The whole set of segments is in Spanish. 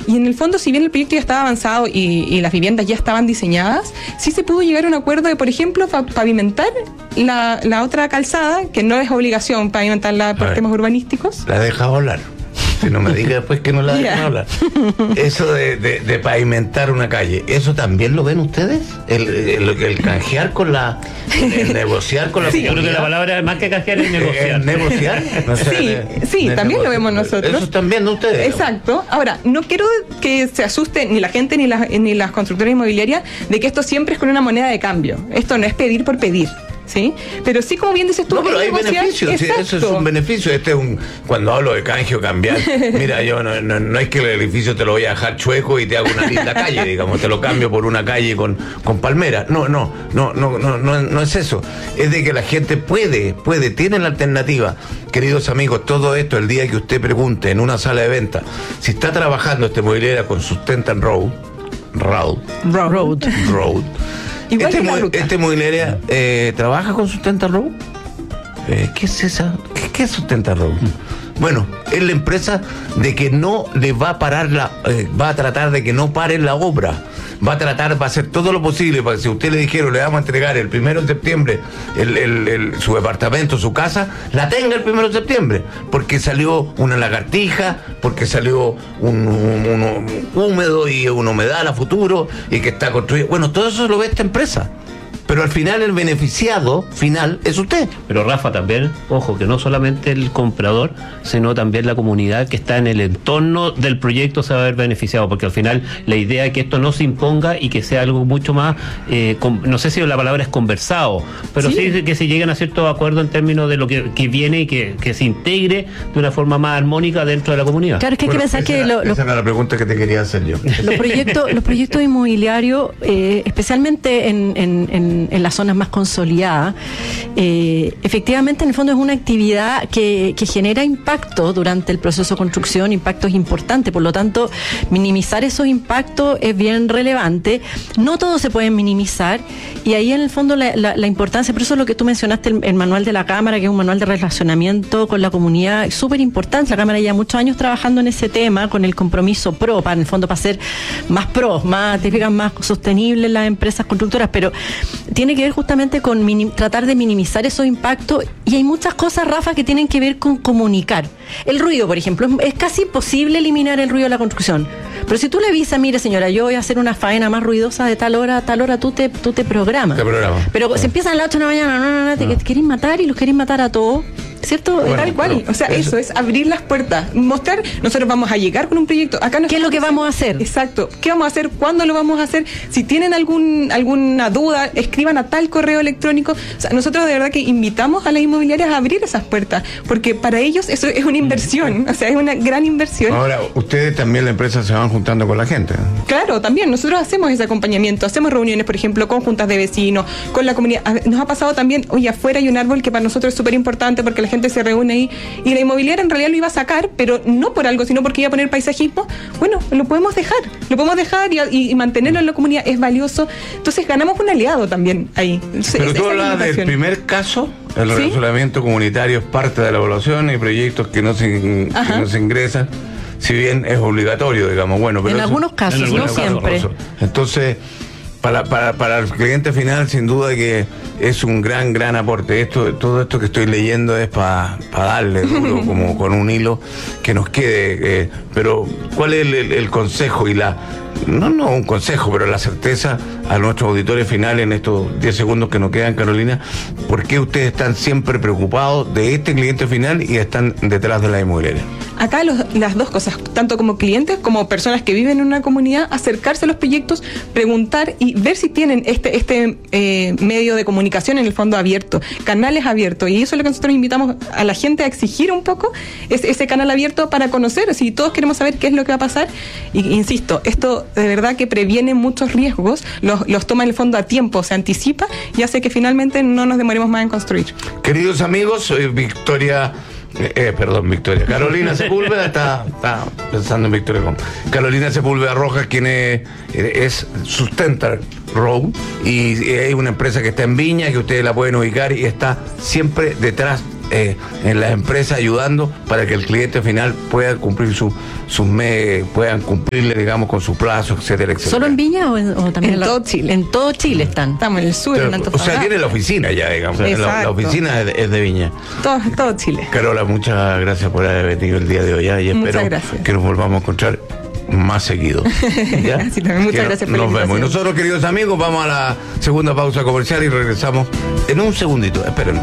Y en el fondo, si bien el proyecto ya estaba avanzado y las viviendas ya estaban diseñadas, sí se pudo llegar a un acuerdo de, por ejemplo, pavimentar la otra calzada, que no es obligación pavimentarla por temas urbanísticos. La he dejado hablar. Si no me diga después que no la dejan hablar. Eso de pavimentar una calle, ¿eso también lo ven ustedes? El canjear con el negociar con la Yo creo que la palabra más que canjear es negociar. ¿Negociar? No sé, sí, también lo vemos nosotros. Eso también de ustedes. Exacto. Ahora, no quiero que se asuste ni la gente ni las constructoras inmobiliarias de que esto siempre es con una moneda de cambio. Esto no es pedir por pedir. ¿Sí? Pero sí, como bien dices tú, no, pero hay beneficios, sí, eso es un beneficio. Cuando hablo de canje o cambiar, mira, yo no es que el edificio te lo voy a dejar chueco y te hago una linda calle, digamos, te lo cambio por una calle con palmeras. No es eso. Es de que la gente puede, tiene la alternativa. Queridos amigos, todo esto, el día que usted pregunte en una sala de venta si está trabajando esta inmobiliaria con Sustenta Road. ¿Esta inmobiliaria trabaja con Sustenta Road? ¿Qué es esa? ¿Qué es Sustenta Road? Bueno, es la empresa de que no le va a parar va a tratar de que no pare la obra. Va a hacer todo lo posible para que si usted le dijeron le vamos a entregar el 1 de septiembre su departamento, su casa, la tenga el 1 de septiembre, porque salió una lagartija, porque salió un húmedo y una humedad a futuro y que está construido. Bueno, todo eso lo ve esta empresa. Pero al final el beneficiado final es usted. Pero Rafa, también, ojo, que no solamente el comprador, sino también la comunidad que está en el entorno del proyecto se va a ver beneficiado, porque al final la idea es que esto no se imponga y que sea algo mucho más, no sé si la palabra es conversado, pero sí que se lleguen a ciertos acuerdos en términos de lo que viene y que se integre de una forma más armónica dentro de la comunidad. Claro, es que hay que pensar que esa era la pregunta que te quería hacer yo. Los proyectos inmobiliarios, especialmente en las zonas más consolidadas, efectivamente en el fondo es una actividad que genera impacto durante el proceso de construcción, impactos importantes, por lo tanto minimizar esos impactos es bien relevante. No todos se pueden minimizar y ahí en el fondo la importancia, por eso lo que tú mencionaste, el manual de la Cámara, que es un manual de relacionamiento con la comunidad, es súper importante. La Cámara lleva muchos años trabajando en ese tema con el compromiso PRO, en el fondo para ser más pros, más sostenibles las empresas constructoras, pero tiene que ver justamente con tratar de minimizar esos impactos, y hay muchas cosas, Rafa, que tienen que ver con comunicar. El ruido, por ejemplo, es casi imposible eliminar el ruido de la construcción, pero si tú le avisas, mire señora, yo voy a hacer una faena más ruidosa de tal hora a tal hora, tú te programas. Pero se empiezan a las 8 de la mañana, te querés matar y los querés matar a todos, ¿cierto? Bueno, tal cual. O sea, eso es abrir las puertas, mostrar, nosotros vamos a llegar con un proyecto. Acá ¿qué es lo que vamos a hacer? Exacto. ¿Qué vamos a hacer? ¿Cuándo lo vamos a hacer? Si tienen alguna duda, escriban a tal correo electrónico. O sea, nosotros de verdad que invitamos a las inmobiliarias a abrir esas puertas, porque para ellos eso es una inversión, o sea, es una gran inversión. Ahora, ustedes también, la empresa, se van juntando con la gente. Claro, también. Nosotros hacemos ese acompañamiento, hacemos reuniones, por ejemplo, con juntas de vecinos, con la comunidad. Nos ha pasado también, oye, afuera hay un árbol que para nosotros es súper importante porque la gente se reúne ahí, y la inmobiliaria en realidad lo iba a sacar, pero no por algo, sino porque iba a poner paisajismo. Bueno, lo podemos dejar y mantenerlo en la comunidad es valioso. Entonces ganamos un aliado también ahí. Pero tú hablas del primer caso, el relacionamiento comunitario es parte de la evaluación, y proyectos que no se ingresan, si bien es obligatorio, digamos. Bueno, pero en algunos casos, no siempre. Entonces, para el cliente final, sin duda que es un gran aporte. Todo esto que estoy leyendo es para darle duro, como con un hilo que nos quede. Pero, ¿cuál es el consejo y no un consejo, pero la certeza a nuestros auditores finales en estos 10 segundos que nos quedan, Carolina? ¿Por qué ustedes están siempre preocupados de este cliente final y están detrás de la inmobiliaria? Acá las dos cosas, tanto como clientes como personas que viven en una comunidad, acercarse a los proyectos, preguntar y ver si tienen este medio de comunicación en el fondo abierto, canales abiertos, y eso es lo que nosotros invitamos a la gente a exigir un poco, es ese canal abierto para conocer, si todos queremos saber qué es lo que va a pasar. Y insisto, esto de verdad que previene muchos riesgos, los toma en el fondo a tiempo, se anticipa y hace que finalmente no nos demoremos más en construir. Queridos amigos, soy Carolina Sepúlveda, está pensando en Victoria Gómez. Carolina Sepúlveda Rojas, quien es Sustenta Road, y hay una empresa que está en Viña, que ustedes la pueden ubicar, y está siempre detrás en las empresas ayudando para que el cliente final pueda cumplir puedan cumplirle, digamos, con su plazo, etcétera, etcétera. ¿Solo en Viña o también en todo Chile? En todo Chile están. Estamos en el sur, en Antofagasta. O sea, tiene la oficina ya, digamos. La oficina es de Viña. Todo Chile. Carola, muchas gracias por haber venido el día de hoy y espero que nos volvamos a encontrar más seguido. ¿Ya? Sí, también muchas gracias por nos vemos. Y nosotros, queridos amigos, vamos a la segunda pausa comercial y regresamos en un segundito. Espérenme.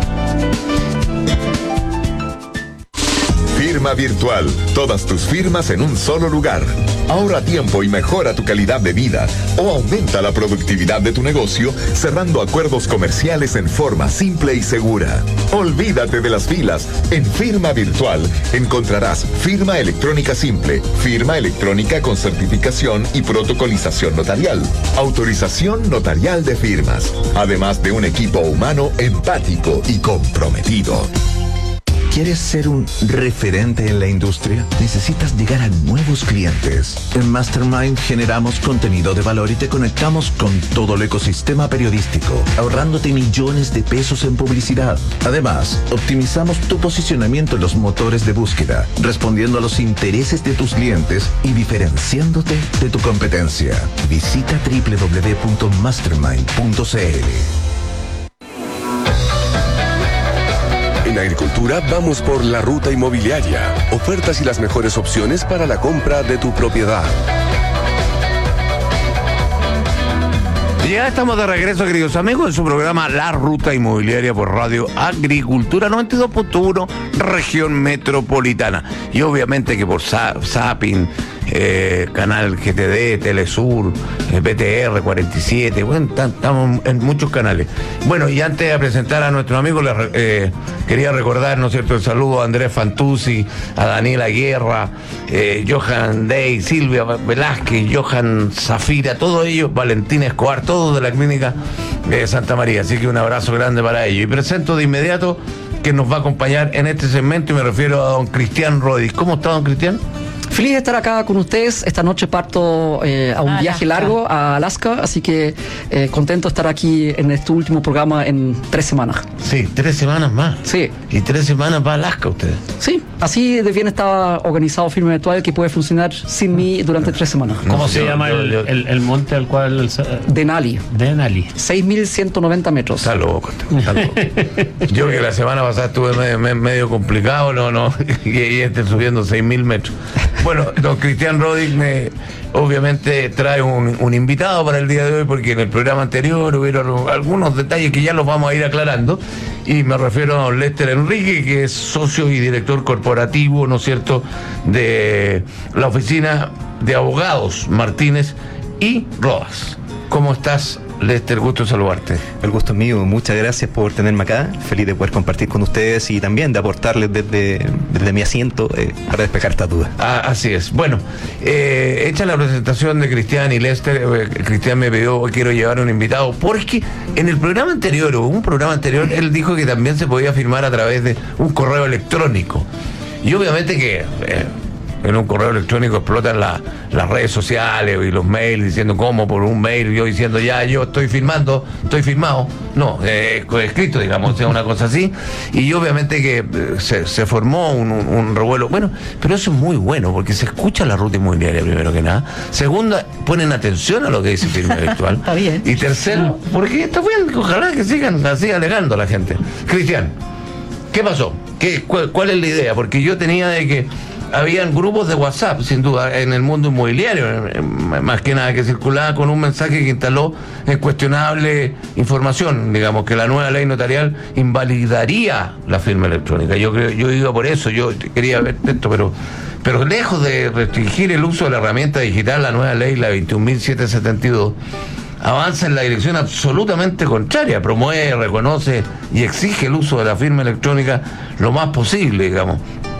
Firma Virtual. Todas tus firmas en un solo lugar. Ahorra tiempo y mejora tu calidad de vida o aumenta la productividad de tu negocio cerrando acuerdos comerciales en forma simple y segura. Olvídate de las filas. En Firma Virtual encontrarás firma electrónica simple, firma electrónica con certificación y protocolización notarial, autorización notarial de firmas, además de un equipo humano empático y comprometido. ¿Quieres ser un referente en la industria? Necesitas llegar a nuevos clientes. En Mastermind generamos contenido de valor y te conectamos con todo el ecosistema periodístico, ahorrándote millones de pesos en publicidad. Además, optimizamos tu posicionamiento en los motores de búsqueda, respondiendo a los intereses de tus clientes y diferenciándote de tu competencia. Visita www.mastermind.cl. En agricultura vamos por la ruta inmobiliaria. Ofertas y las mejores opciones para la compra de tu propiedad. Ya estamos de regreso, queridos amigos, en su programa La Ruta Inmobiliaria por Radio Agricultura 92.1, región metropolitana. Y obviamente que por Zapping, Canal GTD, Telesur, BTR 47, bueno, estamos en muchos canales. Bueno, y antes de presentar a nuestros amigos, quería recordar, ¿no es cierto?, el saludo a Andrés Fantuzzi, a Daniela Guerra, Johan Day, Silvia Velázquez, Johan Zafira, todos ellos, Valentín Escobar, todos de la clínica Santa María. Así que un abrazo grande para ellos. Y presento de inmediato que nos va a acompañar en este segmento, y me refiero a don Cristian Rodis. ¿Cómo está, don Cristian? Feliz de estar acá con ustedes. Esta noche parto a un viaje largo a Alaska, así que contento de estar aquí en este último programa en 3 semanas. Sí, 3 semanas más. Sí. ¿Y 3 semanas va a Alaska ustedes? Sí, así de bien estaba organizado Firma Virtual, que puede funcionar sin mí durante 3 semanas. ¿Cómo se llama el monte al cual...? Denali. 6.190 metros. Está loco. Yo que la semana pasada estuve medio complicado, y subiendo 6.000 metros. Bueno, don Cristian Rodis obviamente trae un invitado para el día de hoy, porque en el programa anterior hubieron algunos detalles que ya los vamos a ir aclarando, y me refiero a don Lester Enrique, que es socio y director corporativo, ¿no es cierto?, de la oficina de abogados Martínez y Rodas. ¿Cómo estás, Lester? Gusto saludarte. El gusto es mío, muchas gracias por tenerme acá, feliz de poder compartir con ustedes y también de aportarles desde mi asiento para despejar estas dudas. Así es. Bueno, hecha la presentación de Cristian y Lester, Cristian me pidió, quiero llevar un invitado, porque en el programa anterior, él dijo que también se podía firmar a través de un correo electrónico. Y obviamente que... en un correo electrónico explotan las redes sociales y los mails diciendo cómo por un mail, yo diciendo ya yo estoy firmado, no, escrito, digamos, o sea, una cosa así, y obviamente que se formó un revuelo. Bueno, pero eso es muy bueno, porque se escucha la ruta inmobiliaria, primero que nada. Segunda, ponen atención a lo que dice Firma Virtual. Está bien. Y tercero, porque está bien, ojalá que sigan así alegando a la gente. Cristian, ¿qué pasó? ¿Cuál es la idea? Porque yo tenía de que habían grupos de WhatsApp, sin duda, en el mundo inmobiliario, más que nada, que circulaba con un mensaje que instaló cuestionable información, digamos, que la nueva ley notarial invalidaría la firma electrónica. Yo iba por eso, yo quería ver esto, pero lejos de restringir el uso de la herramienta digital, la nueva ley, la 21.772, avanza en la dirección absolutamente contraria, promueve, reconoce y exige el uso de la firma electrónica lo más posible, digamos.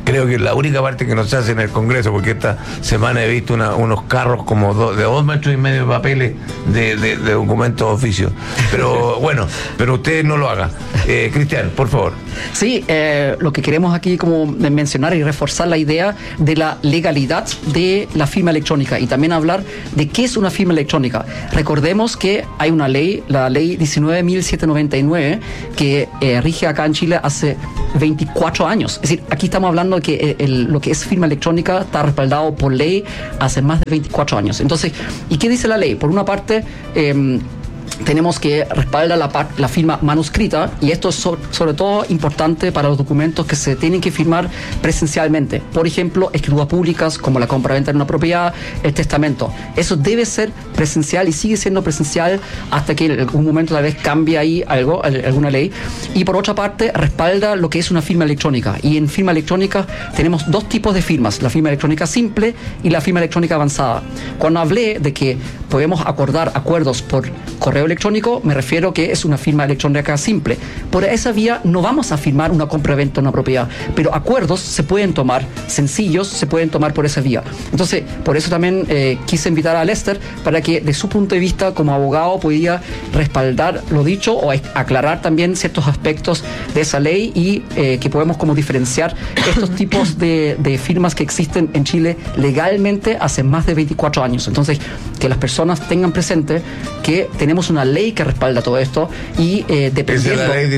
Creo que es la única parte que no se hace en el Congreso, porque esta semana he visto unos carros como de 2,5 metros de papeles de documentos de oficio. Pero bueno, pero usted no lo haga. Cristian, por favor. Sí, lo que queremos aquí como mencionar y reforzar la idea de la legalidad de la firma electrónica y también hablar de qué es una firma electrónica. Recordemos que hay una ley, la ley 19.799, que rige acá en Chile hace 24 años. Es decir, aquí estamos hablando de que lo que es firma electrónica está respaldado por ley hace más de 24 años. Entonces, ¿y qué dice la ley? Por una parte, tenemos que respaldar la firma manuscrita, y esto es sobre todo importante para los documentos que se tienen que firmar presencialmente. Por ejemplo, escrituras públicas como la compraventa de una propiedad, el testamento. Eso debe ser presencial y sigue siendo presencial hasta que en algún momento tal vez cambie ahí alguna ley. Y por otra parte, respalda lo que es una firma electrónica. Y en firma electrónica tenemos dos tipos de firmas: la firma electrónica simple y la firma electrónica avanzada. Cuando hablé de que podemos acordar acuerdos por correo electrónico, me refiero que es una firma electrónica simple. Por esa vía no vamos a firmar una compra-venta de una propiedad, pero acuerdos se pueden tomar, sencillos, se pueden tomar por esa vía. Entonces, por eso también quise invitar a Lester para que, de su punto de vista como abogado, pudiera respaldar lo dicho o aclarar también ciertos aspectos de esa ley y que podemos como diferenciar estos tipos de firmas que existen en Chile legalmente hace más de 24 años. Entonces, que las personas tengan presente que tenemos una ley que respalda todo esto y dependiendo... Es la ley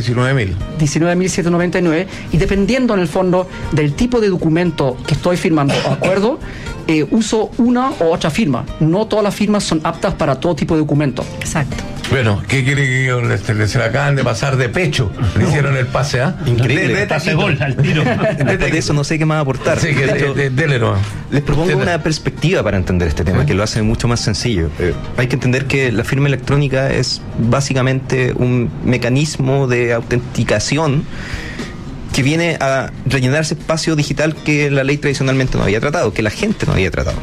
19.799, y dependiendo en el fondo del tipo de documento que estoy firmando o acuerdo, uso una u otra firma. No todas las firmas son aptas para todo tipo de documento. Exacto. Bueno, ¿qué quiere que se le acaban de pasar de pecho? Le hicieron el pase, ¿ah? Increíble. Pase gol al tiro. Después de eso no sé qué más aportar. Sí, dele nomás. Les propongo una perspectiva para entender este tema, que lo hace mucho más sencillo. Hay que entender que la firma electrónica es básicamente un mecanismo de autenticación que viene a rellenar ese espacio digital que la ley tradicionalmente no había tratado, que la gente no había tratado.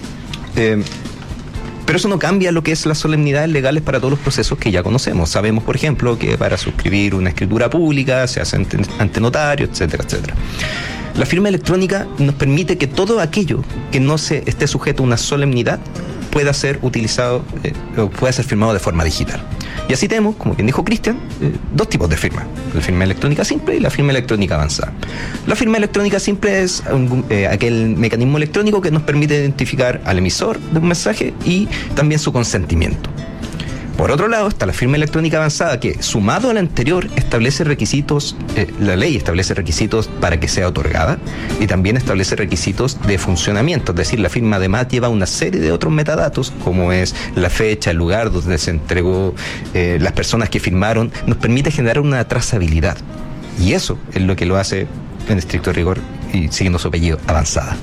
Pero eso no cambia lo que es las solemnidades legales para todos los procesos que ya conocemos. Sabemos, por ejemplo, que para suscribir una escritura pública se hace ante notario, etcétera, etcétera. La firma electrónica nos permite que todo aquello que no se esté sujeto a una solemnidad pueda ser utilizado o pueda ser firmado de forma digital. Y así tenemos, como bien dijo Cristian, dos tipos de firma: la firma electrónica simple y la firma electrónica avanzada. La firma electrónica simple es aquel mecanismo electrónico que nos permite identificar al emisor de un mensaje y también su consentimiento. Por otro lado está la firma electrónica avanzada, que, sumado a la anterior, establece requisitos, la ley establece requisitos para que sea otorgada y también establece requisitos de funcionamiento. Es decir, la firma además lleva una serie de otros metadatos, como es la fecha, el lugar donde se entregó, las personas que firmaron. Nos permite generar una trazabilidad, y eso es lo que lo hace, en estricto rigor y siguiendo su apellido, avanzada.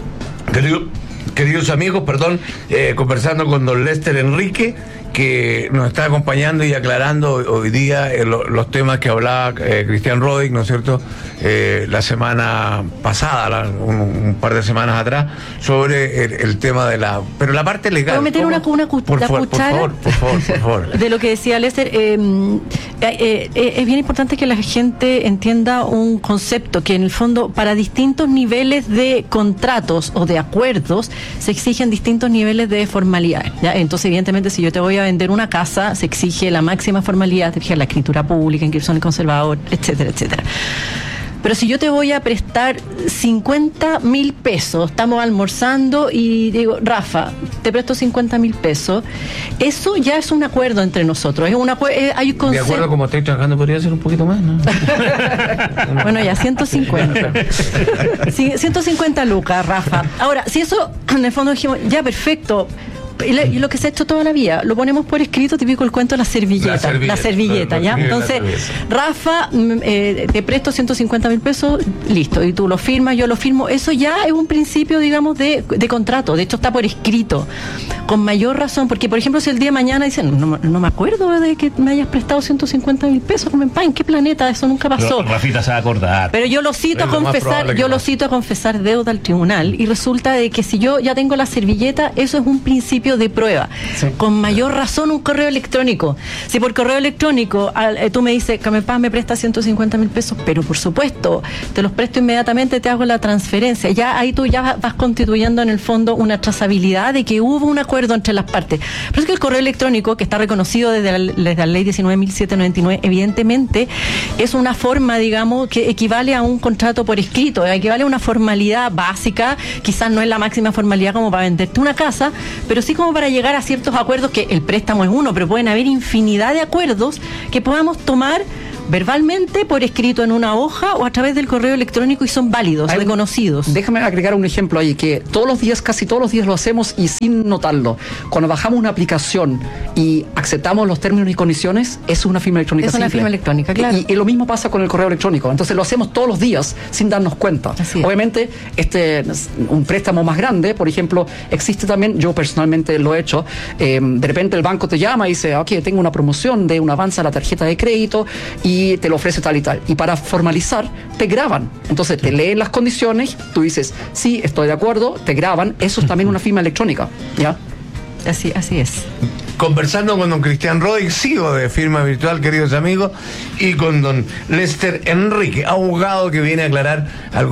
Queridos amigos, conversando con don Lester Enrique, que nos está acompañando y aclarando hoy día los temas que hablaba Cristian Roddick, ¿no es cierto?, la semana pasada, un par de semanas atrás, sobre el tema de pero la parte legal. ¿Puedo meter una cuchara? Por favor. De lo que decía Lester, es bien importante que la gente entienda un concepto, que en el fondo para distintos niveles de contratos o de acuerdos se exigen distintos niveles de formalidad, ¿ya? Entonces, evidentemente, si yo te voy a vender una casa, se exige la máxima formalidad, te fijas la escritura pública, inscripción del conservador, etcétera, etcétera. Pero si yo te voy a prestar 50.000 pesos, estamos almorzando y digo, Rafa, te presto 50.000 pesos, eso ya es un acuerdo entre nosotros. Es un hay un de acuerdo, como estoy trabajando, podría ser un poquito más, ¿no? Bueno, ya 150. 150 lucas, Rafa. Ahora, si eso, en el fondo dijimos, ya, perfecto. Y lo que se ha hecho toda la vida, lo ponemos por escrito, típico el cuento de la servilleta, ¿ya? Entonces, Rafa, te presto 150.000 pesos, listo, y tú lo firmas, yo lo firmo. Eso ya es un principio, digamos, de contrato. De hecho, está por escrito, con mayor razón, porque, por ejemplo, si el día de mañana dicen, no me acuerdo de que me hayas prestado 150.000 pesos, ¿en qué planeta? Eso nunca pasó. Pero Rafita se va a acordar. Pero yo lo cito a confesar deuda al tribunal, y resulta de que si yo ya tengo la servilleta, eso es un principio principio de prueba. Sí. Con mayor razón un correo electrónico. Si por correo electrónico tú me dices, Carmen me presta 150.000 pesos, pero por supuesto, te los presto inmediatamente, te hago la transferencia. Ya ahí tú ya vas constituyendo en el fondo una trazabilidad de que hubo un acuerdo entre las partes. Pero es que el correo electrónico, que está reconocido desde la ley 19.799, evidentemente es una forma, digamos, que equivale a un contrato por escrito, equivale a una formalidad básica, quizás no es la máxima formalidad como para venderte una casa, pero sí como para llegar a ciertos acuerdos, que el préstamo es uno, pero pueden haber infinidad de acuerdos que podamos tomar verbalmente, por escrito en una hoja o a través del correo electrónico, y son válidos, reconocidos. Déjame agregar un ejemplo ahí, que todos los días, casi todos los días lo hacemos y sin notarlo. Cuando bajamos una aplicación y aceptamos los términos y condiciones, es una firma electrónica. Es una firma electrónica, claro. Y lo mismo pasa con el correo electrónico. Entonces lo hacemos todos los días sin darnos cuenta. Obviamente, un préstamo más grande, por ejemplo, existe también, yo personalmente lo he hecho, de repente el banco te llama y dice, ok, tengo una promoción de un avance a la tarjeta de crédito y te lo ofrece tal y tal. Y para formalizar, te graban. Entonces te leen las condiciones, tú dices, sí, estoy de acuerdo, te graban. Eso es también una firma electrónica, ¿ya? Así es. Conversando con don Cristian Roig, CEO de Firma Virtual, queridos amigos, y con don Lester Enrique, abogado, que viene a aclarar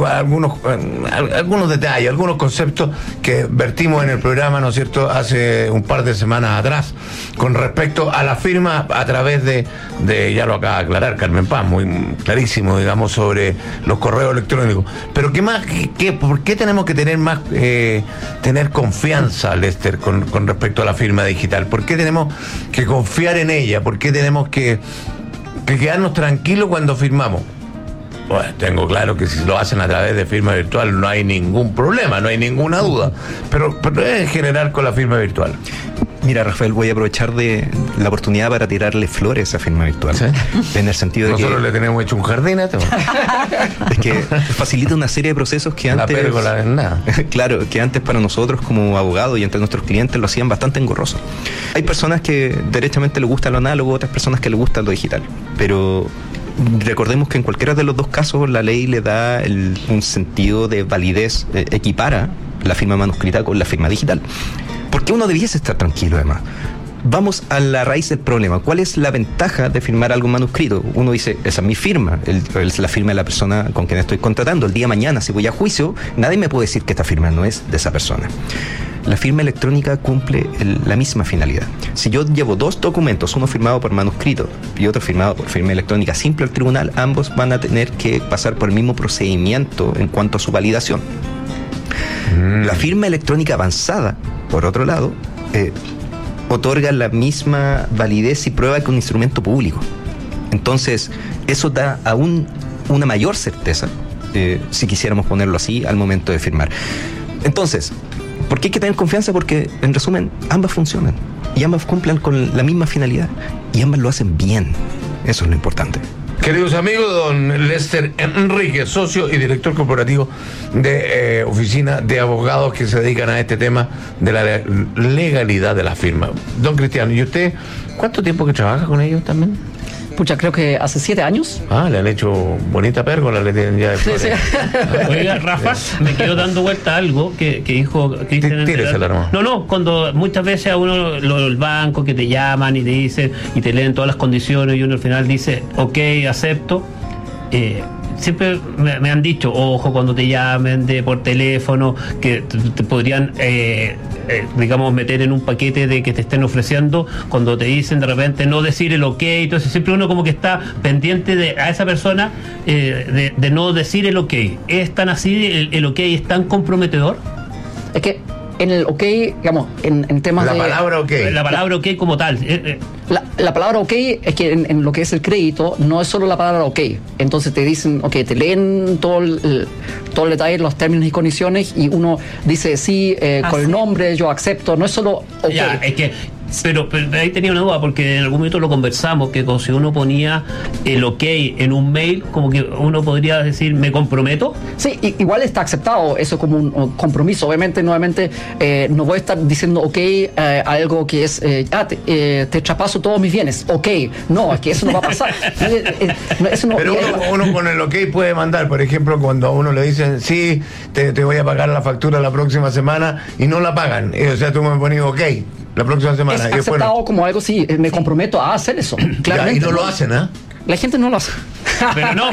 algunos detalles, algunos conceptos que vertimos en el programa, ¿no es cierto?, hace un par de semanas atrás, con respecto a la firma a través de ya lo acaba de aclarar Carmen Paz, muy clarísimo, digamos, sobre los correos electrónicos. Pero ¿qué más? ¿Por qué tenemos que tener más, tener confianza, Lester, con respecto a la firma digital? ¿Por qué tenemos que confiar en ella? ¿Por qué tenemos que quedarnos tranquilos cuando firmamos? Bueno, tengo claro que si lo hacen a través de firma virtual no hay ningún problema, no hay ninguna duda, pero en general con la firma virtual. Mira, Rafael, voy a aprovechar de la oportunidad para tirarle flores a firma virtual. ¿Sí? En el sentido de que nosotros le tenemos hecho un jardín a esto. Es que facilita una serie de procesos que antes... La pérgola es nada. Claro, que antes para nosotros como abogados y entre nuestros clientes lo hacían bastante engorroso. Hay personas que derechamente les gusta lo análogo, otras personas que les gusta lo digital. Pero recordemos que en cualquiera de los dos casos la ley le da un sentido de validez, equipara la firma manuscrita con la firma digital. Porque uno debiese estar tranquilo, además. Vamos a la raíz del problema. ¿Cuál es la ventaja de firmar algo manuscrito? Uno dice, esa es mi firma, es la firma de la persona con quien estoy contratando. El día de mañana, si voy a juicio, nadie me puede decir que esta firma no es de esa persona. La firma electrónica cumple la misma finalidad. Si yo llevo dos documentos, uno firmado por manuscrito y otro firmado por firma electrónica simple al tribunal, ambos van a tener que pasar por el mismo procedimiento en cuanto a su validación. La firma electrónica avanzada, por otro lado, otorga la misma validez y prueba que un instrumento público. Entonces, eso da aún una mayor certeza, si quisiéramos ponerlo así, al momento de firmar. Entonces, ¿por qué hay que tener confianza? Porque, en resumen, ambas funcionan y ambas cumplen con la misma finalidad y ambas lo hacen bien. Eso es lo importante. Queridos amigos, don Lester Enrique, socio y director corporativo de oficina de abogados que se dedican a este tema de la legalidad de la firma. Don Cristiano, ¿y usted cuánto tiempo que trabaja con ellos también? Pucha, creo que hace 7 años. Le han hecho bonita pérgola, le tienen ya de flores. Sí. Oiga, Rafa, me quedo dando vuelta a algo que dijo Cristian. No, cuando muchas veces a uno el banco que te llaman y te dicen y te leen todas las condiciones y uno al final dice, ok, acepto. Siempre me han dicho, ojo, cuando te llamen por teléfono, que te podrían, digamos, meter en un paquete de que te estén ofreciendo, cuando te dicen de repente no decir el ok. Entonces siempre uno como que está pendiente a esa persona de no decir el ok. ¿Es tan así? ¿El ok es tan comprometedor? Es que en el ok, digamos, en temas la palabra ok. La palabra ok como tal. La palabra ok es que en lo que es el crédito no es solo la palabra ok. Entonces te dicen, ok, te leen todo el detalle, los términos y condiciones, y uno dice sí, con el nombre, yo acepto. No es solo ok. Ya, es que Pero ahí tenía una duda, porque en algún momento lo conversamos, que si uno ponía el OK en un mail, como que uno podría decir, ¿me comprometo? Sí, igual está aceptado eso como un compromiso. Obviamente, nuevamente, no voy a estar diciendo OK algo que es, te traspaso todos mis bienes. OK, no, es que eso no va a pasar. Eso no, pero uno con el OK puede mandar, por ejemplo, cuando a uno le dicen, sí, te voy a pagar la factura la próxima semana y no la pagan. O sea, tú me pones OK. La próxima semana. Es aceptado como algo, sí, me comprometo a hacer eso. Claramente. Y no lo hacen, ¿eh? La gente no lo hace. Pero no,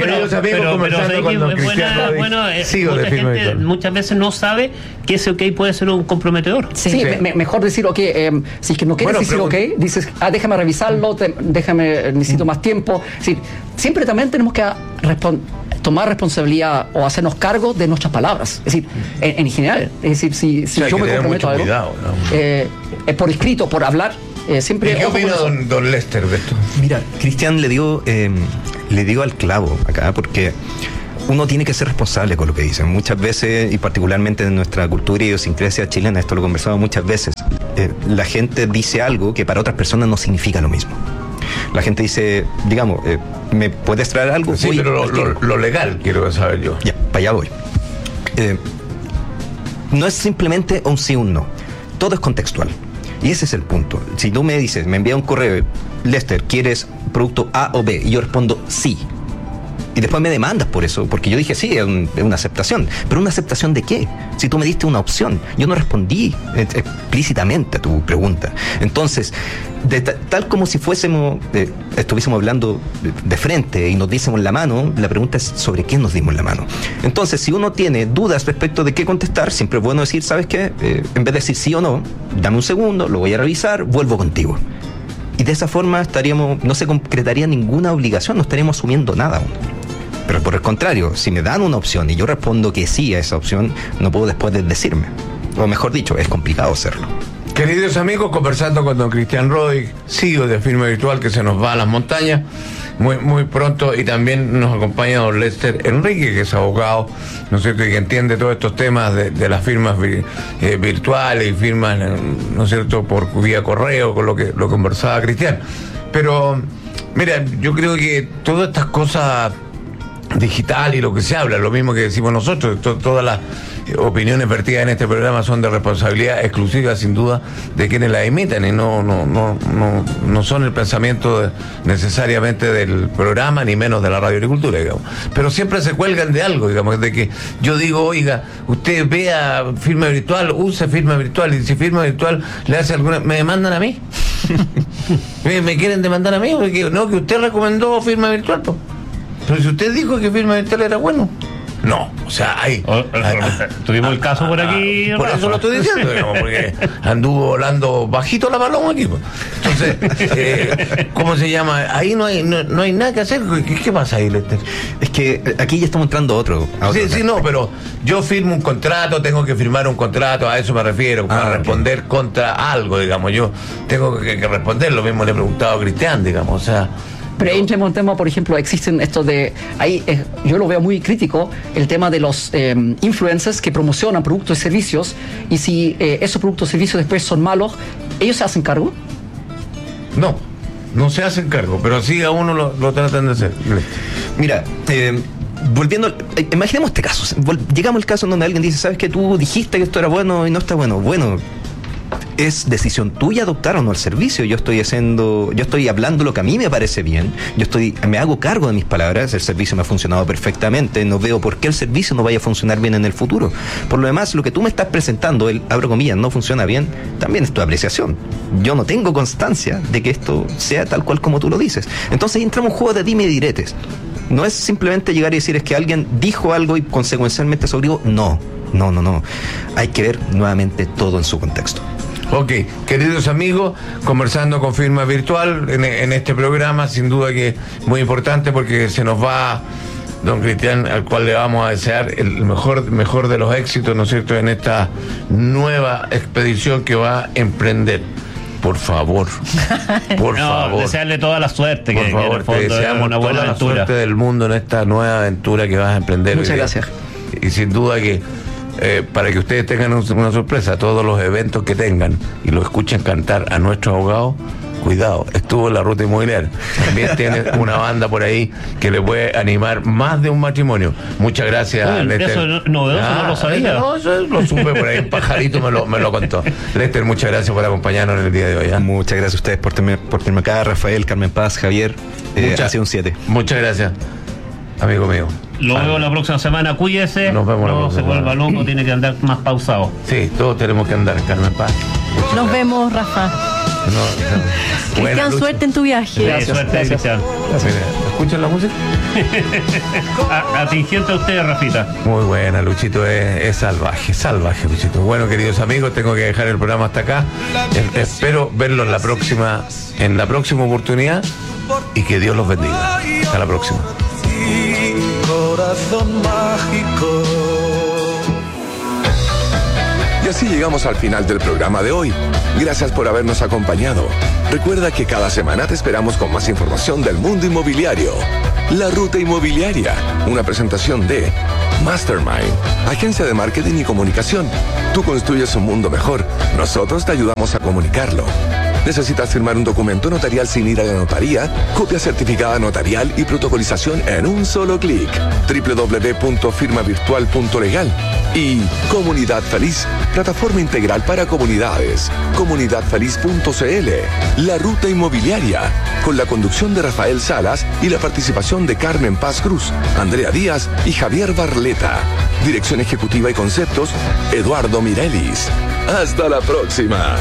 muchas veces no sabe que ese OK puede ser un comprometedor. Sí. Mejor decir OK, si es que no quieres decir OK, dices, déjame revisarlo, necesito más tiempo. Sí, siempre también tenemos que tomar responsabilidad o hacernos cargo de nuestras palabras. Es decir, en general, es decir, si yo me comprometo a algo, por escrito, por hablar, siempre. ¿Y qué opina don Lester de esto? Mira, Cristian le dio al clavo acá, porque uno tiene que ser responsable con lo que dicen. Muchas veces, y particularmente en nuestra cultura y idiosincrasia chilena, esto lo he conversado muchas veces, la gente dice algo que para otras personas no significa lo mismo. La gente dice, digamos, ¿me puedes traer algo? Sí, pero lo legal quiero saber yo. Ya, para allá voy. No es simplemente un sí o un no. Todo es contextual. Y ese es el punto. Si tú me dices, me envía un correo, Lester, ¿quieres producto A o B? Y yo respondo sí. Y después me demandas por eso, porque yo dije sí, es una aceptación. ¿Pero una aceptación de qué? Si tú me diste una opción, yo no respondí explícitamente a tu pregunta. Entonces, tal como si estuviésemos hablando de frente y nos diésemos la mano, la pregunta es sobre qué nos dimos la mano. Entonces, si uno tiene dudas respecto de qué contestar, siempre es bueno decir, ¿sabes qué? En vez de decir sí o no, dame un segundo, lo voy a revisar, vuelvo contigo. Y de esa forma no se concretaría ninguna obligación, no estaríamos asumiendo nada aún. Pero por el contrario, si me dan una opción y yo respondo que sí a esa opción, no puedo después decirme. O mejor dicho, es complicado hacerlo. Queridos amigos, conversando con don Cristian Roig, CEO de Firma Virtual, que se nos va a las montañas muy, muy pronto, y también nos acompaña don Lester Enrique, que es abogado, ¿no es cierto?, y que entiende todos estos temas de las firmas virtuales y firmas, ¿no es cierto?, por vía correo, con lo conversaba Cristian. Pero, mira, yo creo que todas estas cosas digital y lo que se habla, lo mismo que decimos nosotros, todas las opiniones vertidas en este programa son de responsabilidad exclusiva, sin duda, de quienes la emiten, y no son el pensamiento necesariamente del programa, ni menos de la Radio Agricultura, digamos. Pero siempre se cuelgan de algo, digamos, de que yo digo, oiga, usted vea Firma Virtual, use Firma Virtual, y si Firma Virtual le hace alguna, me demandan a mí. ¿Me quieren demandar a mí? Porque no, que usted recomendó Firma Virtual, pues. Pero si usted dijo que Firma Virtual era bueno. No, o sea, tuvimos el caso por aquí. Por eso lo estoy diciendo, digamos, porque anduvo volando bajito la paloma aquí. Pues. Entonces, ¿cómo se llama? Ahí no hay nada que hacer. ¿Qué pasa ahí, Lester? Es que aquí ya estamos entrando a otro. Sí, no, pero yo firmo un contrato, tengo que firmar un contrato, a eso me refiero, para responder contra algo, digamos. Yo tengo que responder, lo mismo le he preguntado a Cristian, digamos, o sea. Pero entremos en tema, por ejemplo, existen estos de... Ahí yo lo veo muy crítico, el tema de los influencers que promocionan productos y servicios, y si esos productos y servicios después son malos, ¿ellos se hacen cargo? No se hacen cargo, pero sí a uno lo tratan de hacer. Mira, volviendo, imaginemos este caso. Llegamos al caso en donde alguien dice, ¿sabes qué? Tú dijiste que esto era bueno y no está bueno. Bueno, es decisión tuya adoptar o no el servicio. Yo estoy hablando lo que a mí me parece bien, me hago cargo de mis palabras, el servicio me ha funcionado perfectamente, no veo por qué el servicio no vaya a funcionar bien en el futuro. Por lo demás, lo que tú me estás presentando, abro comillas, no funciona bien, también es tu apreciación. Yo no tengo constancia de que esto sea tal cual como tú lo dices. Entonces entramos en un juego de dime y diretes. No es simplemente llegar y decir es que alguien dijo algo y consecuencialmente se obligó. No. Hay que ver nuevamente todo en su contexto. Ok, queridos amigos, conversando con Firma Virtual en este programa, sin duda que es muy importante porque se nos va don Cristian, al cual le vamos a desear el mejor de los éxitos, ¿no es cierto?, en esta nueva expedición que va a emprender. Por favor, desearle toda la suerte, por favor, en el fondo deseamos una buena aventura. La suerte del mundo en esta nueva aventura que vas a emprender. Muchas gracias. Y sin duda que para que ustedes tengan una sorpresa, todos los eventos que tengan y lo escuchen cantar a nuestros abogados, cuidado, estuvo en la ruta inmobiliaria. También tiene una banda por ahí que le puede animar más de un matrimonio. Muchas gracias, Lester. Eso novedoso, no lo sabía. No, eso lo supe por ahí, un pajarito me lo contó. Lester, muchas gracias por acompañarnos en el día de hoy. Muchas gracias a ustedes por tenerme acá, Rafael, Carmen Paz, Javier. Ha sido un 7. Muchas gracias, amigo mío. Lo veo la próxima semana, cuídese. Nos vemos no se vuelva loco, tiene que andar más pausado. Sí, todos tenemos que andar, Carmen Paz. Nos vemos, Rafa. Cristian, suerte en tu viaje. Gracias, suerte, Cristian. ¿Escuchan la música? Atingente a usted, Rafita. Muy buena, Luchito, es salvaje, Luchito. Bueno, queridos amigos, tengo que dejar el programa hasta acá. Espero verlos en la próxima oportunidad y que Dios los bendiga. Hasta la próxima. Corazón mágico. Y así llegamos al final del programa de hoy. Gracias por habernos acompañado. Recuerda que cada semana te esperamos con más información del mundo inmobiliario. La Ruta Inmobiliaria, una presentación de Mastermind, agencia de marketing y comunicación. Tú construyes un mundo mejor, nosotros te ayudamos a comunicarlo. ¿Necesitas firmar un documento notarial sin ir a la notaría? Copia certificada notarial y protocolización en un solo clic. www.firmavirtual.legal. Y Comunidad Feliz, plataforma integral para comunidades. Comunidadfeliz.cl. La Ruta Inmobiliaria, con la conducción de Rafael Salas y la participación de Carmen Paz Cruz, Andrea Díaz y Javier Barleta. Dirección ejecutiva y conceptos, Eduardo Mirelis. Hasta la próxima.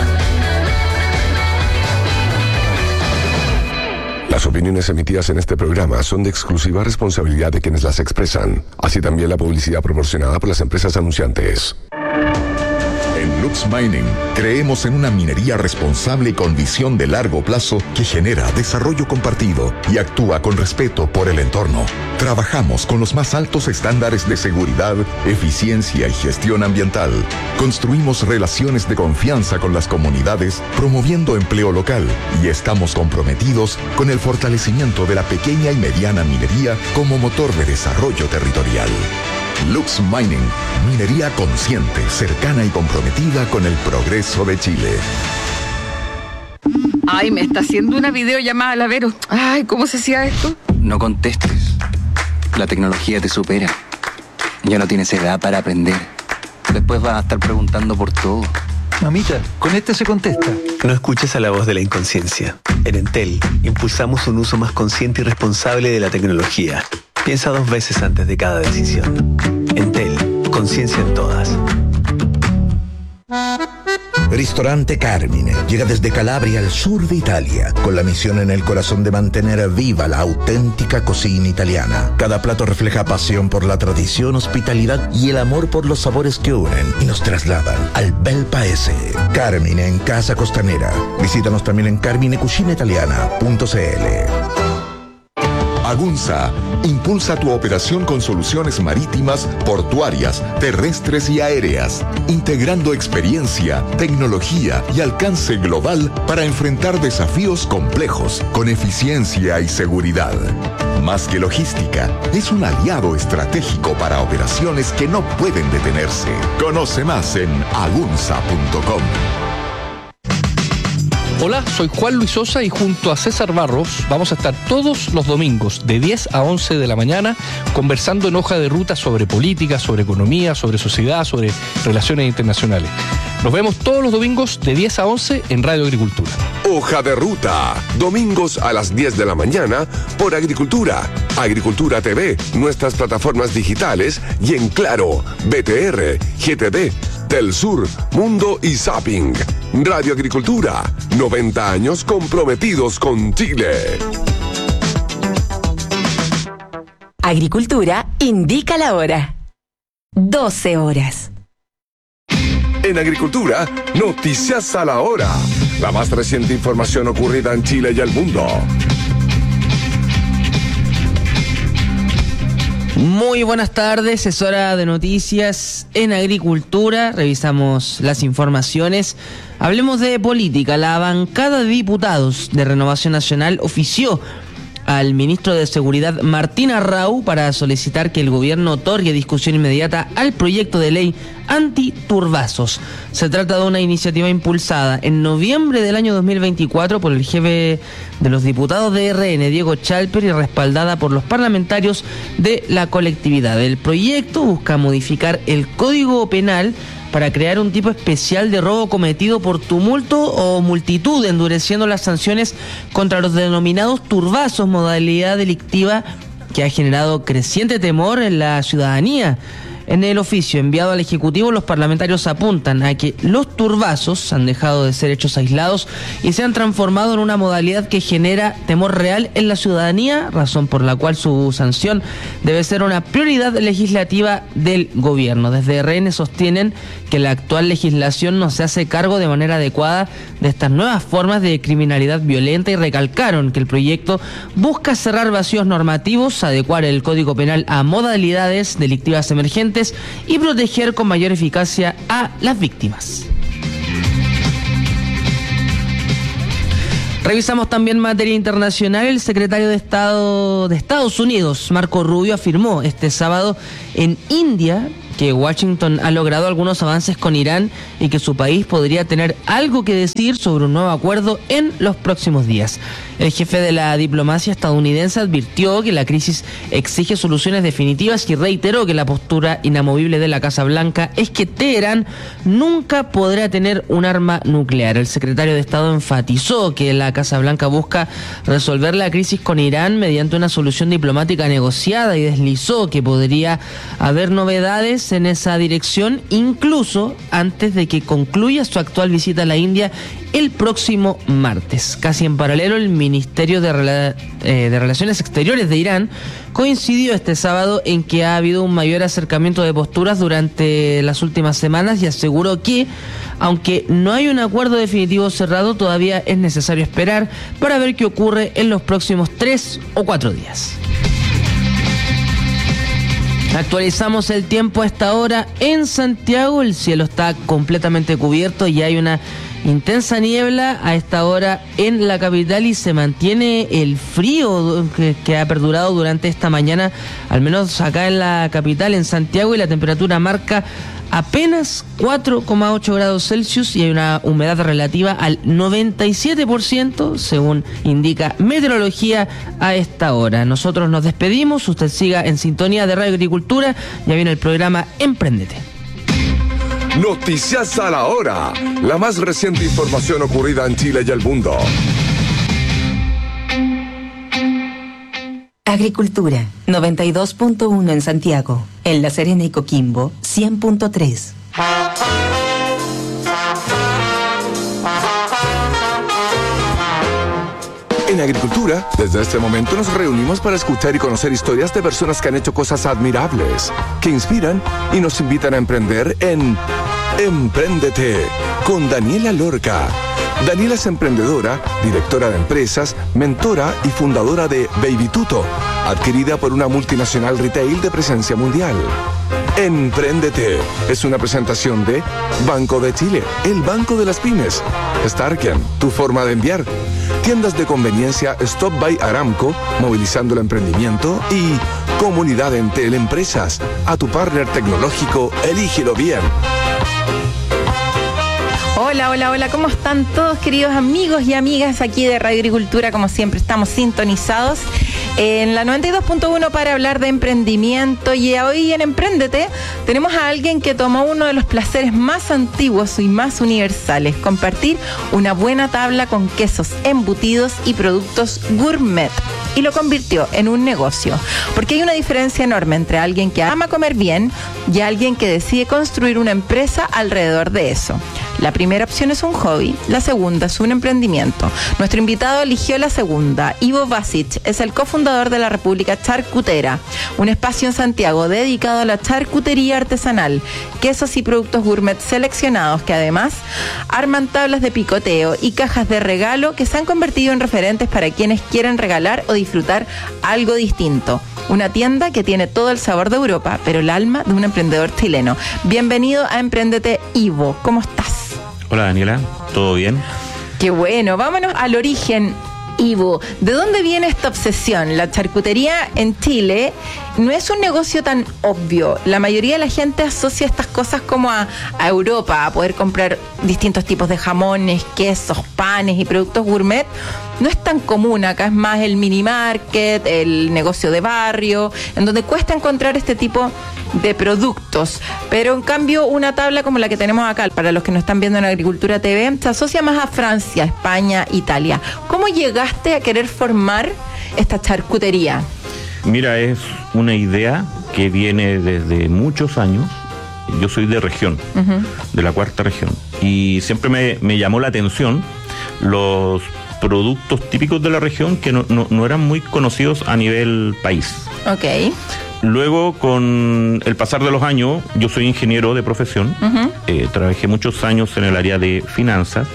Las opiniones emitidas en este programa son de exclusiva responsabilidad de quienes las expresan, así también la publicidad proporcionada por las empresas anunciantes. En Lux Mining creemos en una minería responsable y con visión de largo plazo que genera desarrollo compartido y actúa con respeto por el entorno. Trabajamos con los más altos estándares de seguridad, eficiencia y gestión ambiental. Construimos relaciones de confianza con las comunidades, promoviendo empleo local, y estamos comprometidos con el fortalecimiento de la pequeña y mediana minería como motor de desarrollo territorial. Lux Mining, minería consciente, cercana y comprometida con el progreso de Chile. Ay, me está haciendo una videollamada, la Vero. Ay, ¿cómo se hacía esto? No contestes. La tecnología te supera. Ya no tienes edad para aprender. Después vas a estar preguntando por todo. Mamita, con este se contesta. No escuches a la voz de la inconsciencia. En Entel, impulsamos un uso más consciente y responsable de la tecnología. Piensa 2 veces antes de cada decisión. Entel, conciencia en todas. Ristorante Carmine llega desde Calabria al sur de Italia, con la misión en el corazón de mantener viva la auténtica cocina italiana. Cada plato refleja pasión por la tradición, hospitalidad y el amor por los sabores que unen y nos trasladan al bel paese. Carmine en Casa Costanera. Visítanos también en carminecucinaitaliana.cl. Agunza impulsa tu operación con soluciones marítimas, portuarias, terrestres y aéreas, integrando experiencia, tecnología y alcance global para enfrentar desafíos complejos con eficiencia y seguridad. Más que logística, es un aliado estratégico para operaciones que no pueden detenerse. Conoce más en agunza.com. Hola, soy Juan Luis Sosa y junto a César Barros vamos a estar todos los domingos de 10 a 11 de la mañana conversando en Hoja de Ruta sobre política, sobre economía, sobre sociedad, sobre relaciones internacionales. Nos vemos todos los domingos de 10 a 11 en Radio Agricultura. Hoja de Ruta, domingos a las 10 de la mañana por Agricultura, Agricultura TV, nuestras plataformas digitales y en Claro, BTR, GTD, Telsur, Mundo y Zapping. Radio Agricultura, 90 años comprometidos con Chile. Agricultura indica la hora. 12 horas. En Agricultura, noticias a la hora. La más reciente información ocurrida en Chile y el mundo. Muy buenas tardes, es hora de noticias en Agricultura. Revisamos las informaciones. Hablemos de política. La bancada de diputados de Renovación Nacional ofició al ministro de Seguridad Martín Arrau para solicitar que el gobierno otorgue discusión inmediata al proyecto de ley antiturbazos. Se trata de una iniciativa impulsada en noviembre del año 2024 por el jefe de los diputados de RN, Diego Chalper, y respaldada por los parlamentarios de la colectividad. El proyecto busca modificar el Código Penal para crear un tipo especial de robo cometido por tumulto o multitud, endureciendo las sanciones contra los denominados turbazos, modalidad delictiva que ha generado creciente temor en la ciudadanía. En el oficio enviado al Ejecutivo, los parlamentarios apuntan a que los turbazos han dejado de ser hechos aislados y se han transformado en una modalidad que genera temor real en la ciudadanía, razón por la cual su sanción debe ser una prioridad legislativa del gobierno. Desde RN sostienen que la actual legislación no se hace cargo de manera adecuada de estas nuevas formas de criminalidad violenta y recalcaron que el proyecto busca cerrar vacíos normativos, adecuar el Código Penal a modalidades delictivas emergentes y proteger con mayor eficacia a las víctimas. Revisamos también materia internacional. El secretario de Estado de Estados Unidos, Marco Rubio, afirmó este sábado en India que Washington ha logrado algunos avances con Irán y que su país podría tener algo que decir sobre un nuevo acuerdo en los próximos días. El jefe de la diplomacia estadounidense advirtió que la crisis exige soluciones definitivas y reiteró que la postura inamovible de la Casa Blanca es que Teherán nunca podrá tener un arma nuclear. El secretario de Estado enfatizó que la Casa Blanca busca resolver la crisis con Irán mediante una solución diplomática negociada y deslizó que podría haber novedades en esa dirección, incluso antes de que concluya su actual visita a la India el próximo martes. Casi en paralelo, el Ministerio de Relaciones Exteriores de Irán coincidió este sábado en que ha habido un mayor acercamiento de posturas durante las últimas semanas y aseguró que, aunque no hay un acuerdo definitivo cerrado, todavía es necesario esperar para ver qué ocurre en los próximos 3 o 4 días. Actualizamos el tiempo a esta hora en Santiago. El cielo está completamente cubierto y hay una intensa niebla a esta hora en la capital y se mantiene el frío que ha perdurado durante esta mañana, al menos acá en la capital, en Santiago, y la temperatura marca apenas 4,8 grados Celsius y hay una humedad relativa al 97%, según indica meteorología a esta hora. Nosotros nos despedimos, usted siga en sintonía de Radio Agricultura, ya viene el programa Emprendete. Noticias a la hora, la más reciente información ocurrida en Chile y el mundo. Agricultura, 92.1 en Santiago. En La Serena y Coquimbo, 100.3. En Agricultura, desde este momento nos reunimos para escuchar y conocer historias de personas que han hecho cosas admirables, que inspiran y nos invitan a emprender en Empréndete, con Daniela Lorca. Daniela es emprendedora, directora de empresas, mentora y fundadora de Baby Tuto, adquirida por una multinacional retail de presencia mundial. Empréndete es una presentación de Banco de Chile, el banco de las pymes. Starken, tu forma de enviar. Tiendas de conveniencia Stop by Aramco, movilizando el emprendimiento. Y Comunidad Entel Empresas, a tu partner tecnológico, elígelo bien. Hola, hola, hola, ¿cómo están todos, queridos amigos y amigas aquí de Radio Agricultura? Como siempre, estamos sintonizados en la 92.1 para hablar de emprendimiento, y hoy en Empréndete tenemos a alguien que tomó uno de los placeres más antiguos y más universales: compartir una buena tabla con quesos, embutidos y productos gourmet, y lo convirtió en un negocio, porque hay una diferencia enorme entre alguien que ama comer bien y alguien que decide construir una empresa alrededor de eso. La primera opción es un hobby, la segunda es un emprendimiento. Nuestro invitado eligió la segunda. Ivo Basic es el cofundador de la República Charcutera, un espacio en Santiago dedicado a la charcutería artesanal, quesos y productos gourmet seleccionados que además arman tablas de picoteo y cajas de regalo que se han convertido en referentes para quienes quieren regalar o disfrutar algo distinto. Una tienda que tiene todo el sabor de Europa, pero el alma de un emprendedor chileno. Bienvenido a Empréndete, Ivo. ¿Cómo estás? Hola Daniela, ¿todo bien? Qué bueno, vámonos al origen, Ivo. ¿De dónde viene esta obsesión? La charcutería en Chile no es un negocio tan obvio. La mayoría de la gente asocia estas cosas como a Europa, a poder comprar distintos tipos de jamones, quesos, panes y productos gourmet. No es tan común, acá es más el mini market, el negocio de barrio, en donde cuesta encontrar este tipo de productos. Pero en cambio, una tabla como la que tenemos acá, para los que nos están viendo en Agricultura TV, se asocia más a Francia, España, Italia. ¿Cómo llegaste a querer formar esta charcutería? Mira, es una idea que viene desde muchos años. Yo soy de región, de la cuarta región, y siempre me llamó la atención los productos típicos de la región que no eran muy conocidos a nivel país. Ok. Luego, con el pasar de los años, yo soy ingeniero de profesión, trabajé muchos años en el área de finanzas,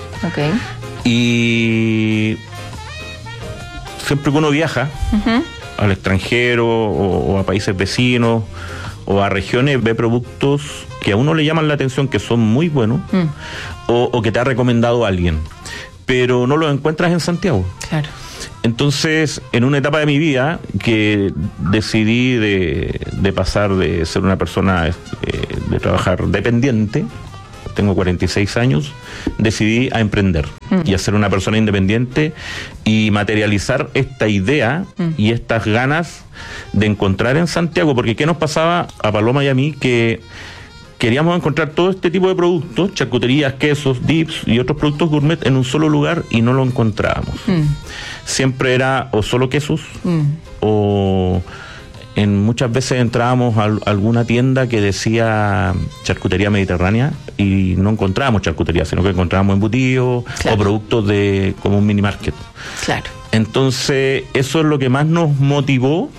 y siempre que uno viaja al extranjero o a países vecinos o a regiones, ve productos que a uno le llaman la atención, que son muy buenos, o que te ha recomendado alguien, pero no los encuentras en Santiago. Claro. Entonces, en una etapa de mi vida que decidí de pasar de ser una persona de trabajar dependiente, tengo 46 años, decidí a emprender y a ser una persona independiente y materializar esta idea y estas ganas de encontrar en Santiago, porque ¿qué nos pasaba a Paloma y a mí? Que queríamos encontrar todo este tipo de productos, charcuterías, quesos, dips y otros productos gourmet en un solo lugar y no lo encontrábamos. Siempre era o solo quesos o muchas veces entrábamos a alguna tienda que decía charcutería mediterránea y no encontrábamos charcutería, sino que encontrábamos embutidos o productos como un mini market. Claro. Entonces, eso es lo que más nos motivó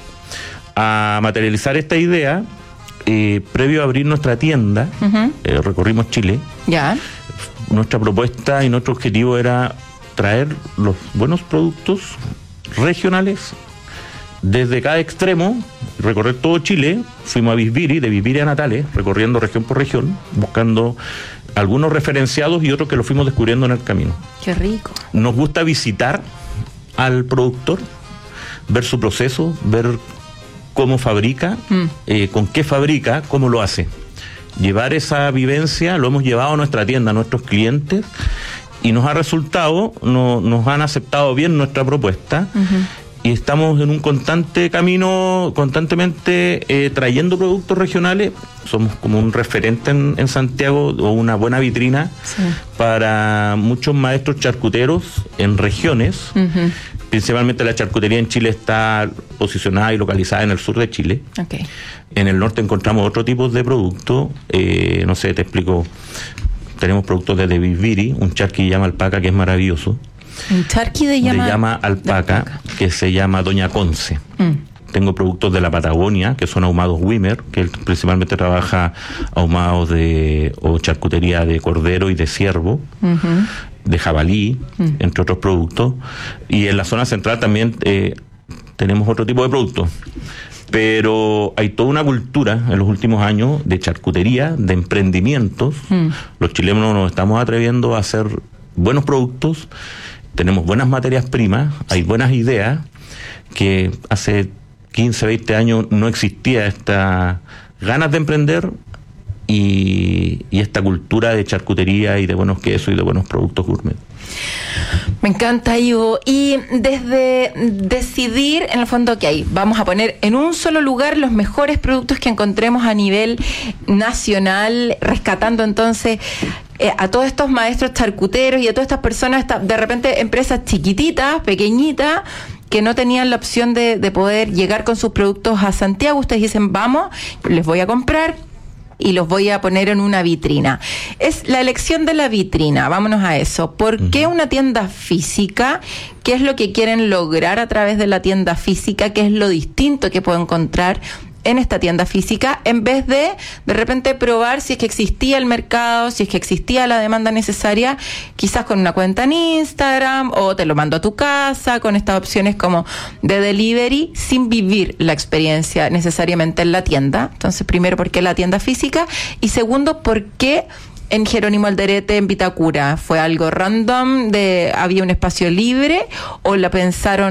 a materializar esta idea. Previo a abrir nuestra tienda, recorrimos Chile. Ya. Nuestra propuesta y nuestro objetivo era traer los buenos productos regionales desde cada extremo, recorrer todo Chile. Fuimos a Visviri, de Visviri a Natales, recorriendo región por región, buscando algunos referenciados y otros que los fuimos descubriendo en el camino. Qué rico. Nos gusta visitar al productor, ver su proceso, ver cómo fabrica, con qué fabrica, cómo lo hace. Llevar esa vivencia, lo hemos llevado a nuestra tienda, a nuestros clientes, y nos ha resultado, nos han aceptado bien nuestra propuesta, y estamos en un constante camino, constantemente trayendo productos regionales. Somos como un referente en Santiago, o una buena vitrina para muchos maestros charcuteros en regiones. Principalmente la charcutería en Chile está posicionada y localizada en el sur de Chile. En el norte encontramos otro tipo de productos. No sé, te explico. Tenemos productos desde Visviri, un charqui que llama alpaca, que es maravilloso. Un charqui de llama alpaca, que se llama Doña Conce. Tengo productos de la Patagonia, que son ahumados Wimmer, que él principalmente trabaja ahumados o charcutería de cordero y de ciervo, de jabalí, entre otros productos. Y en la zona central también tenemos otro tipo de productos. Pero hay toda una cultura en los últimos años de charcutería, de emprendimientos. Los chilenos nos estamos atreviendo a hacer buenos productos, tenemos buenas materias primas, hay buenas ideas, que hace 15, 20 años no existía esta ganas de emprender y esta cultura de charcutería y de buenos quesos y de buenos productos gourmet. Me encanta, Ivo. Y desde decidir, en el fondo, vamos a poner en un solo lugar los mejores productos que encontremos a nivel nacional, rescatando entonces a todos estos maestros charcuteros y a todas estas personas, de repente empresas chiquititas, pequeñitas, que no tenían la opción de poder llegar con sus productos a Santiago. Ustedes dicen, vamos, les voy a comprar y los voy a poner en una vitrina. Es la elección de la vitrina, vámonos a eso. ¿Por qué una tienda física? ¿Qué es lo que quieren lograr a través de la tienda física? ¿Qué es lo distinto que puedo encontrar en esta tienda física, en vez de repente probar si es que existía el mercado, si es que existía la demanda necesaria, quizás con una cuenta en Instagram, o te lo mando a tu casa, con estas opciones como de delivery, sin vivir la experiencia necesariamente en la tienda? Entonces, primero, ¿por qué la tienda física? Y segundo, ¿por qué en Jerónimo Alderete, en Vitacura? ¿Fue algo random, había un espacio libre, o la pensaron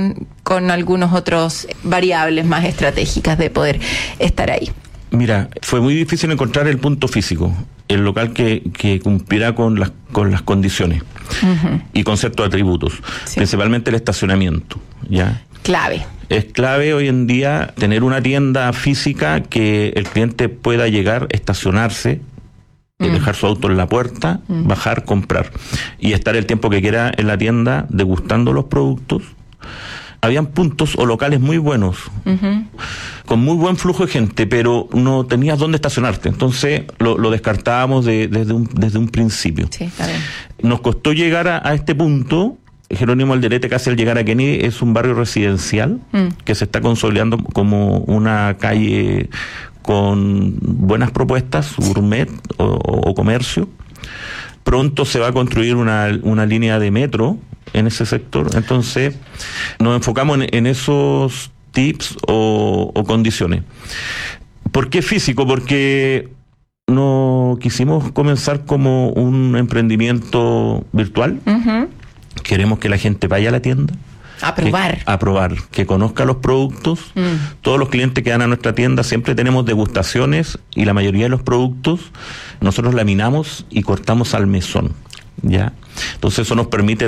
con algunos otros variables más estratégicas de poder estar ahí? Mira, fue muy difícil encontrar el punto físico, el local que cumplirá con las condiciones y con ciertos atributos, principalmente el estacionamiento, ¿ya? Clave. Es clave hoy en día tener una tienda física que el cliente pueda llegar, estacionarse, dejar su auto en la puerta, bajar, comprar y estar el tiempo que quiera en la tienda degustando los productos. Habían puntos o locales muy buenos, con muy buen flujo de gente, pero no tenías dónde estacionarte. Entonces lo descartábamos desde un principio. Sí, está bien. Nos costó llegar a este punto. Jerónimo Alderete, casi al llegar a Kennedy, es un barrio residencial que se está consolidando como una calle con buenas propuestas, gourmet o comercio. Pronto se va a construir una línea de metro en ese sector, entonces nos enfocamos en esos tips o condiciones. ¿Por qué físico? Porque no quisimos comenzar como un emprendimiento virtual. Queremos que la gente vaya a la tienda, a probar, que conozca los productos. Todos los clientes que van a nuestra tienda siempre tenemos degustaciones y la mayoría de los productos nosotros laminamos y cortamos al mesón, ¿ya? Entonces eso nos permite